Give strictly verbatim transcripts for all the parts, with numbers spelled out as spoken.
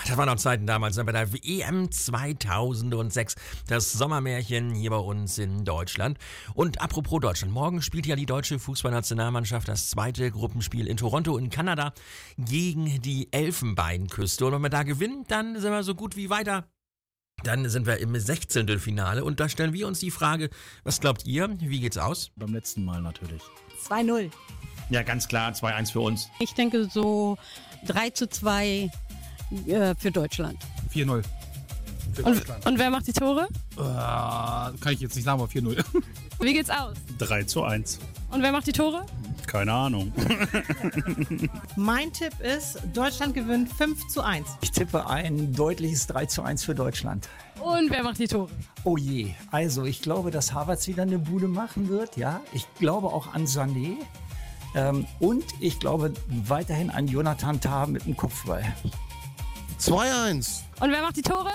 Das waren noch Zeiten damals, ne, bei der E M zweitausendsechs. Das Sommermärchen hier bei uns in Deutschland. Und apropos Deutschland, morgen spielt ja die deutsche Fußballnationalmannschaft das zweite Gruppenspiel in Toronto in Kanada gegen die Elfenbeinküste. Und wenn wir da gewinnen, dann sind wir so gut wie weiter. Dann sind wir im Sechzehntelfinale und da stellen wir uns die Frage, was glaubt ihr, wie geht's aus? Beim letzten Mal natürlich. zwei null. Ja, ganz klar, zwei eins für uns. Ich denke so drei zu zwei äh, für Deutschland. vier null. Für Und, Deutschland. und wer macht die Tore? Äh, kann ich jetzt nicht sagen, aber vier null. Wie geht's aus? drei zu eins. Und wer macht die Tore? Keine Ahnung. Mein Tipp ist, Deutschland gewinnt fünf zu eins. Ich tippe ein deutliches drei zu eins für Deutschland. Und wer macht die Tore? Oh je, also ich glaube, dass Havertz wieder eine Bude machen wird, ja. Ich glaube auch an Sané. Ähm, und ich glaube weiterhin an Jonathan Tah mit dem Kopfball. zwei eins. Und wer macht die Tore?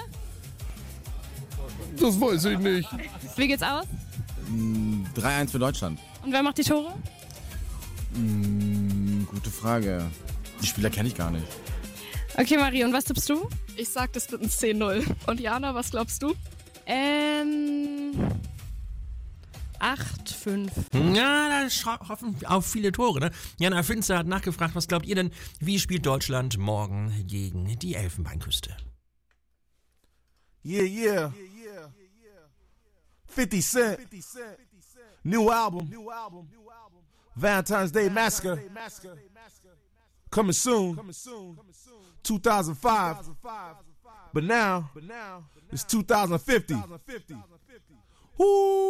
Das weiß ich nicht. Wie geht's aus? drei eins für Deutschland. Und wer macht die Tore? Hm, gute Frage. Die Spieler kenne ich gar nicht. Okay, Marie, und was tippst du? Ich sag, das wird ein zehn null. Und Jana, was glaubst du? Ähm. acht fünf. Ja, da scha- hoffen wir auf viele Tore, ne? Jana Finster hat nachgefragt, was glaubt ihr denn, wie spielt Deutschland morgen gegen die Elfenbeinküste? Yeah, yeah. fifty Cent. New album. Valentine's Day Massacre. Coming soon. two thousand five. But now, it's two thousand fifty. Woo!